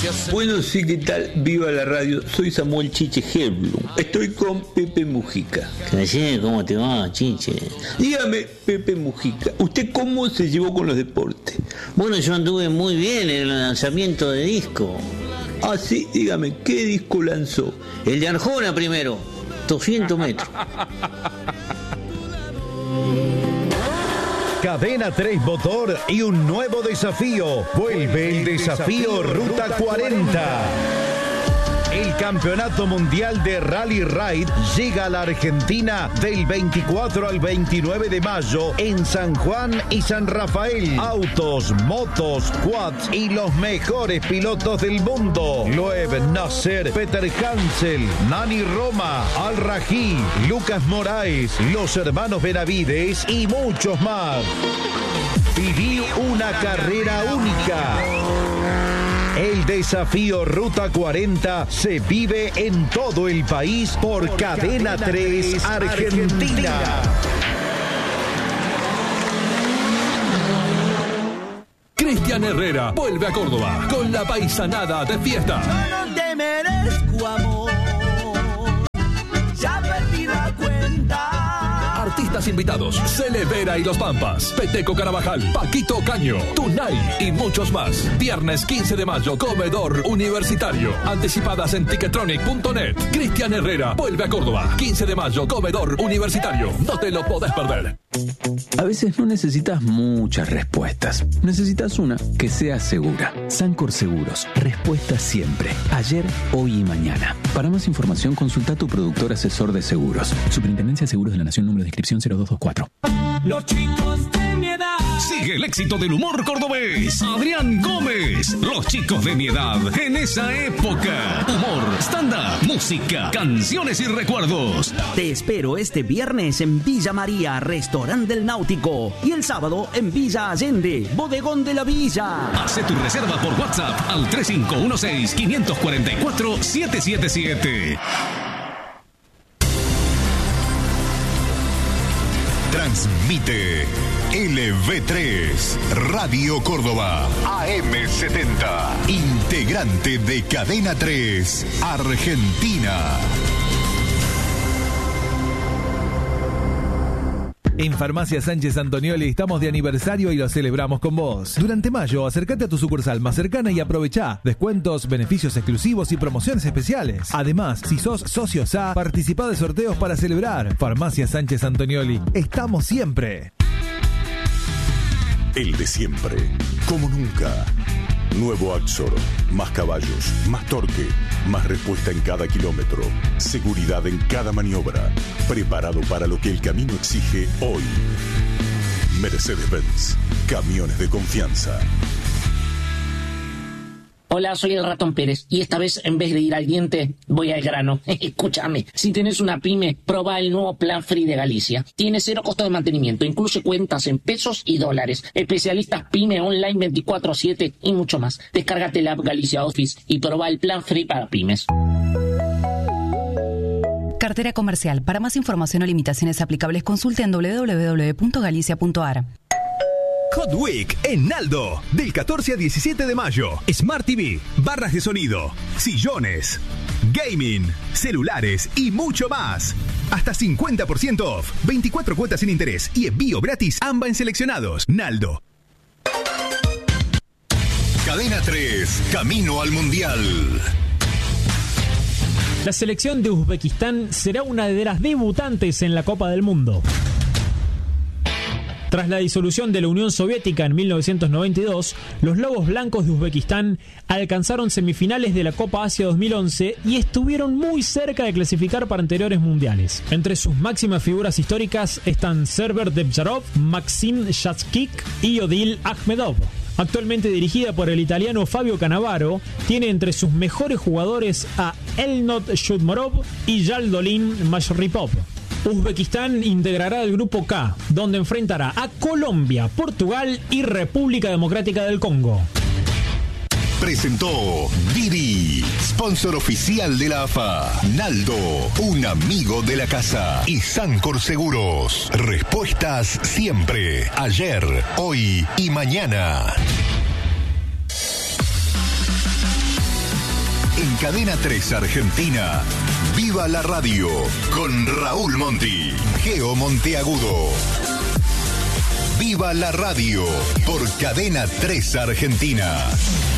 Bueno, sí, ¿qué tal? Viva la radio. Soy Samuel Chiche Herblum. Estoy con Pepe Mujica. ¿Cómo te va, Chiche? Dígame, Pepe Mujica, ¿usted cómo se llevó con los deportes? Bueno, yo anduve muy bien en el lanzamiento de disco. Ah, sí, dígame, ¿qué disco lanzó? El de Arjona primero, 200 metros. Cadena 3 Motor y un nuevo desafío. Vuelve el desafío Ruta 40. El Campeonato Mundial de Rally Ride llega a la Argentina del 24 al 29 de mayo en San Juan y San Rafael. Autos, motos, quads y los mejores pilotos del mundo. Loeb Nasser, Peter Hansel, Nani Roma, Al Rají, Lucas Moraes, los hermanos Benavides y muchos más. Viví una carrera única. El desafío Ruta 40 se vive en todo el país por Cadena 3 Argentina. Cristian Herrera vuelve a Córdoba con la paisanada de fiesta. Yo no te merezco amor, ya perdí la cuenta. Artistas invitados: Celevera y Los Pampas, Peteco Carabajal, Paquito Caño, Tunay y muchos más. Viernes 15 de mayo, Comedor Universitario. Anticipadas en Ticketronic.net. Cristian Herrera vuelve a Córdoba. 15 de mayo, Comedor Universitario. No te lo podés perder. A veces no necesitas muchas respuestas. Necesitas una que sea segura. Sancor Seguros. Respuesta siempre. Ayer, hoy y mañana. Para más información, consulta a tu productor asesor de seguros. Superintendencia de Seguros de la Nación, número de inscripción 0224. Los chicos de mi edad. Sigue el éxito del humor cordobés. Adrián Gómez. Los chicos de mi edad en esa época. Humor, stand-up, música, canciones y recuerdos. Te espero este viernes en Villa María, Restaurante del Náutico. Y el sábado en Villa Allende, Bodegón de la Villa. Hace tu reserva por WhatsApp al 3516-544-777. Transmite LV3 Radio Córdoba AM70, integrante de Cadena 3 Argentina. En Farmacia Sánchez Antonioli estamos de aniversario y lo celebramos con vos. Durante mayo, acércate a tu sucursal más cercana y aprovechá descuentos, beneficios exclusivos y promociones especiales. Además, si sos socio SA, participá de sorteos para celebrar. Farmacia Sánchez Antonioli, estamos siempre. El de siempre, como nunca. Nuevo Axor, más caballos, más torque, más respuesta en cada kilómetro, seguridad en cada maniobra, preparado para lo que el camino exige hoy. Mercedes-Benz, camiones de confianza. Hola, soy el Ratón Pérez y esta vez en vez de ir al diente voy al grano. Escúchame, si tenés una pyme, probá el nuevo Plan Free de Galicia. Tiene 0 costo de mantenimiento, incluye cuentas en pesos y dólares, especialistas pyme online 24/7 y mucho más. Descárgate la app Galicia Office y probá el Plan Free para pymes. Cartera comercial. Para más información o limitaciones aplicables, consulte en www.galicia.ar. Hot Week en Naldo, del 14 a 17 de mayo. Smart TV, barras de sonido, sillones, gaming, celulares y mucho más. Hasta 50% off, 24 cuotas sin interés y envío gratis, ambas en seleccionados. Naldo. Cadena 3, camino al Mundial. La selección de Uzbekistán será una de las debutantes en la Copa del Mundo. Tras la disolución de la Unión Soviética en 1992, los Lobos Blancos de Uzbekistán alcanzaron semifinales de la Copa Asia 2011 y estuvieron muy cerca de clasificar para anteriores mundiales. Entre sus máximas figuras históricas están Server Debjarov, Maxim Shatskik y Odil Akhmedov. Actualmente dirigida por el italiano Fabio Cannavaro, tiene entre sus mejores jugadores a Elnot Shudmorov y Yaldolin Mashripov. Uzbekistán integrará el grupo K, donde enfrentará a Colombia, Portugal y República Democrática del Congo. Presentó Diri, sponsor oficial de la AFA. Naldo, un amigo de la casa. Y Sancor Seguros, respuestas siempre, ayer, hoy y mañana. Cadena 3 Argentina, Viva la Radio, con Raúl Monti, Geo Monteagudo. Viva la Radio, por Cadena 3 Argentina.